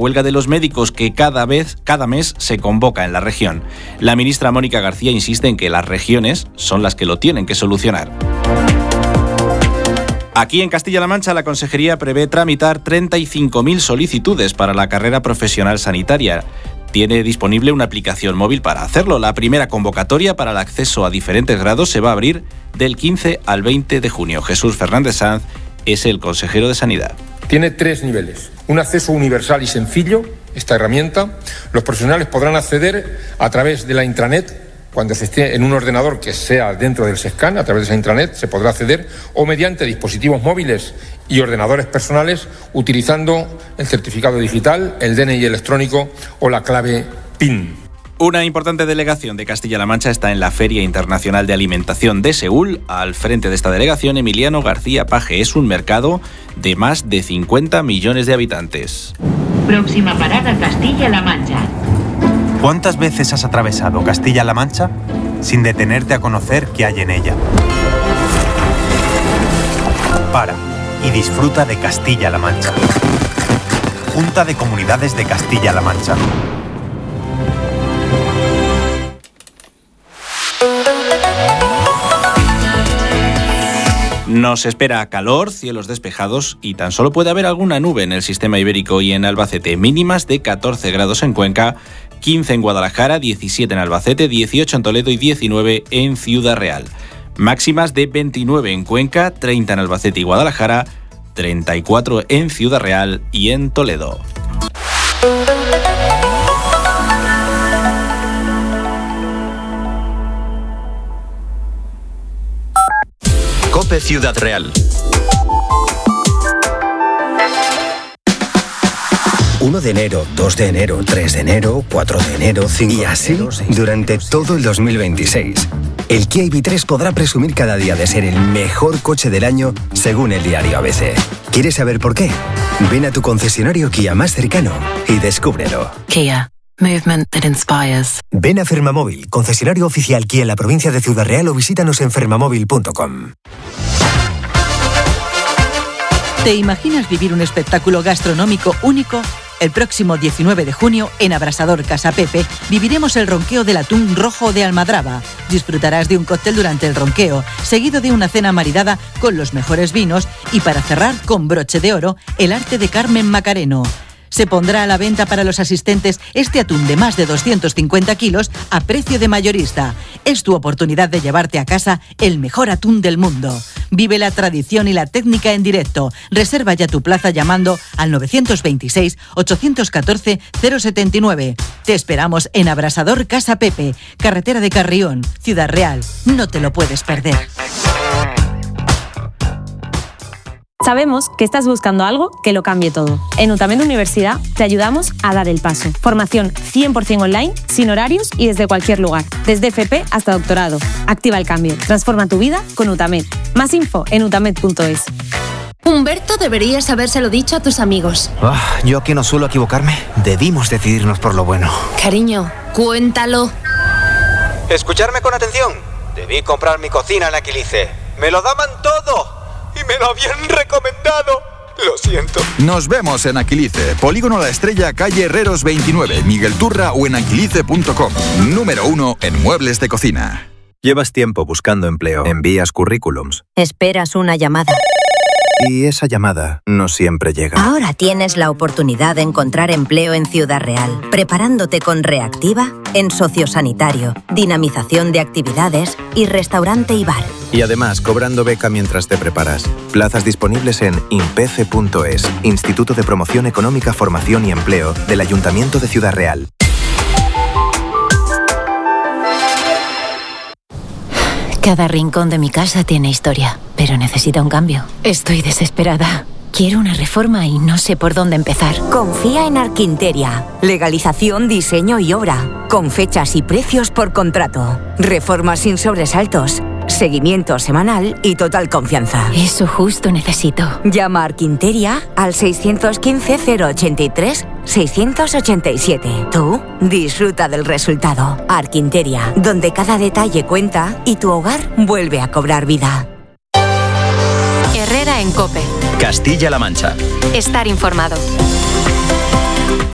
huelga de los médicos que cada mes se convoca en la región. La ministra Mónica García insiste en que las regiones son las que lo tienen que solucionar. Aquí en Castilla-La Mancha, la Consejería prevé tramitar 35.000 solicitudes para la carrera profesional sanitaria. Tiene disponible una aplicación móvil para hacerlo. La primera convocatoria para el acceso a diferentes grados se va a abrir del 15 al 20 de junio. Jesús Fernández Sanz es el consejero de Sanidad. Tiene 3 niveles. Un acceso universal y sencillo, esta herramienta. Los profesionales podrán acceder a través de la intranet. Cuando se esté en un ordenador que sea dentro del SESCAN, a través de esa intranet se podrá acceder, o mediante dispositivos móviles y ordenadores personales utilizando el certificado digital, el DNI electrónico o la clave PIN. Una importante delegación de Castilla-La Mancha está en la Feria Internacional de Alimentación de Seúl. Al frente de esta delegación, Emiliano García Paje. Es un mercado de más de 50 millones de habitantes. Próxima parada, Castilla-La Mancha. ¿Cuántas veces has atravesado Castilla-La Mancha sin detenerte a conocer qué hay en ella? Para y disfruta de Castilla-La Mancha. Junta de Comunidades de Castilla-La Mancha. Nos espera calor, cielos despejados y tan solo puede haber alguna nube en el sistema ibérico y en Albacete. Mínimas de 14 grados en Cuenca, 15 en Guadalajara, 17 en Albacete, 18 en Toledo y 19 en Ciudad Real. Máximas de 29 en Cuenca, 30 en Albacete y Guadalajara, 34 en Ciudad Real y en Toledo. COPE Ciudad Real. 1 de enero, 2 de enero, 3 de enero, 4 de enero, 5 de enero... Y así, durante todo el 2026. El Kia EV3 podrá presumir cada día de ser el mejor coche del año, según el diario ABC. ¿Quieres saber por qué? Ven a tu concesionario Kia más cercano y descúbrelo. Kia. Movement that inspires. Ven a Fermamóvil, concesionario oficial Kia en la provincia de Ciudad Real, o visítanos en fermamóvil.com. ¿Te imaginas vivir un espectáculo gastronómico único? El próximo 19 de junio, en Abrasador Casa Pepe, viviremos el ronqueo del atún rojo de Almadraba. Disfrutarás de un cóctel durante el ronqueo, seguido de una cena maridada con los mejores vinos y, para cerrar con broche de oro, el arte de Carmen Macareno. Se pondrá a la venta para los asistentes este atún de más de 250 kilos a precio de mayorista. Es tu oportunidad de llevarte a casa el mejor atún del mundo. Vive la tradición y la técnica en directo. Reserva ya tu plaza llamando al 926-814-079. Te esperamos en Abrasador Casa Pepe, carretera de Carrión, Ciudad Real. No te lo puedes perder. Sabemos que estás buscando algo que lo cambie todo. En UTAMED Universidad te ayudamos a dar el paso. Formación 100% online, sin horarios y desde cualquier lugar. Desde FP hasta doctorado. Activa el cambio. Transforma tu vida con UTAMED. Más info en utamed.es. Humberto, deberías habérselo dicho a tus amigos. Yo que no suelo equivocarme, debimos decidirnos por lo bueno. Cariño, cuéntalo. Escucharme con atención. Debí comprar mi cocina en Aquilice. Me lo daban todo. Y me lo habían recomendado. Lo siento. Nos vemos en Aquilice, Polígono La Estrella, calle Herreros 29, Miguel Turra, o en aquilice.com. Número 1 en muebles de cocina. Llevas tiempo buscando empleo. Envías currículums. Esperas una llamada. Y esa llamada no siempre llega. Ahora tienes la oportunidad de encontrar empleo en Ciudad Real, preparándote con Reactiva en sociosanitario, dinamización de actividades y restaurante y bar. Y además cobrando beca mientras te preparas. Plazas disponibles en impece.es, Instituto de Promoción Económica, Formación y Empleo del Ayuntamiento de Ciudad Real. Cada rincón de mi casa tiene historia, pero necesita un cambio. Estoy desesperada. Quiero una reforma y no sé por dónde empezar. Confía en Arquinteria. Legalización, diseño y obra. Con fechas y precios por contrato. Reformas sin sobresaltos. Seguimiento semanal y total confianza. Eso justo necesito. Llama a Arquinteria al 615-083-687. Tú disfruta del resultado. Arquinteria, donde cada detalle cuenta y tu hogar vuelve a cobrar vida. Herrera en COPE. Castilla-La Mancha. Estar informado.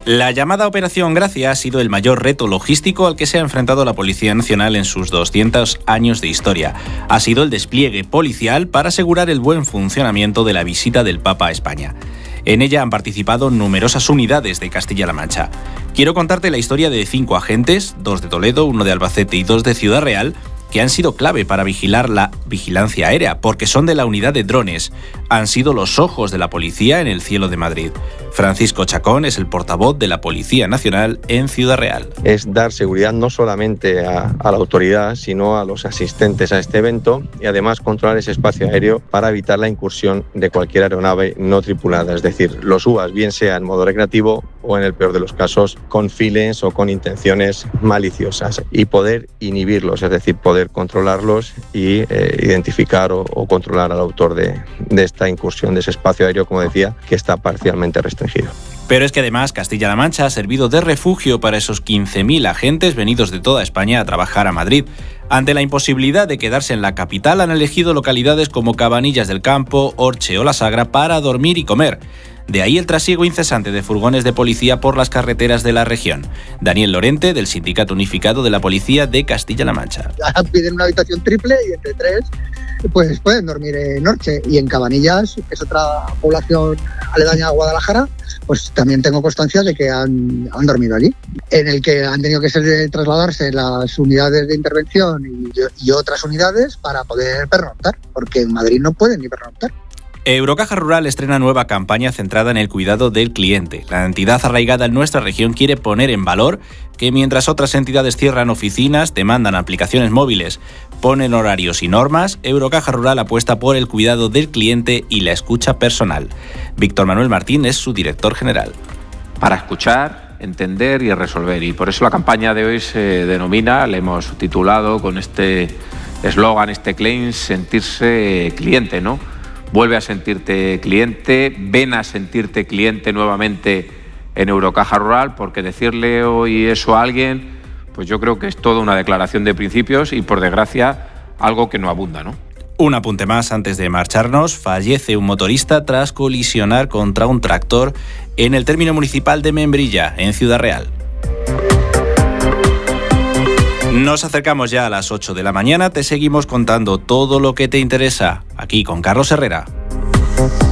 La llamada Operación Gracia ha sido el mayor reto logístico al que se ha enfrentado la Policía Nacional en sus 200 años de historia. Ha sido el despliegue policial para asegurar el buen funcionamiento de la visita del Papa a España. En ella han participado numerosas unidades de Castilla-La Mancha. Quiero contarte la historia de 5 agentes, 2 de Toledo, 1 de Albacete y 2 de Ciudad Real, que han sido clave para vigilar la vigilancia aérea, porque son de la unidad de drones. Han sido los ojos de la policía en el cielo de Madrid. Francisco Chacón es el portavoz de la Policía Nacional en Ciudad Real. Es dar seguridad no solamente a la autoridad, sino a los asistentes a este evento y además controlar ese espacio aéreo para evitar la incursión de cualquier aeronave no tripulada, es decir, los UAS, bien sea en modo recreativo o en el peor de los casos con fines o con intenciones maliciosas, y poder inhibirlos, es decir, poder controlarlos y identificar o controlar al autor de esta incursión de ese espacio aéreo, como decía, que está parcialmente restringido. Pero es que además Castilla-La Mancha ha servido de refugio para esos 15.000 agentes venidos de toda España a trabajar a Madrid. Ante la imposibilidad de quedarse en la capital, han elegido localidades como Cabanillas del Campo, Orche o La Sagra para dormir y comer. De ahí el trasiego incesante de furgones de policía por las carreteras de la región. Daniel Lorente, del Sindicato Unificado de la Policía de Castilla-La Mancha. Piden una habitación triple y entre 3 pues pueden dormir en Orche, y en Cabanillas, que es otra población aledaña a Guadalajara, pues también tengo constancia de que han dormido allí, en el que han tenido que trasladarse las unidades de intervención y otras unidades para poder pernoctar, porque en Madrid no pueden ni pernoctar. Eurocaja Rural estrena nueva campaña centrada en el cuidado del cliente. La entidad arraigada en nuestra región quiere poner en valor que mientras otras entidades cierran oficinas, demandan aplicaciones móviles, ponen horarios y normas, Eurocaja Rural apuesta por el cuidado del cliente y la escucha personal. Víctor Manuel Martín es su director general. Para escuchar, entender y resolver. Y por eso la campaña de hoy se denomina, le hemos titulado con este eslogan, este claim, sentirse cliente, ¿no? Vuelve a sentirte cliente, ven a sentirte cliente nuevamente en Eurocaja Rural, porque decirle hoy eso a alguien, pues yo creo que es toda una declaración de principios y, por desgracia, algo que no abunda, ¿no? Un apunte más antes de marcharnos. Fallece un motorista tras colisionar contra un tractor en el término municipal de Membrilla, en Ciudad Real. Nos acercamos ya a las 8 de la mañana. Te seguimos contando todo lo que te interesa, aquí con Carlos Herrera.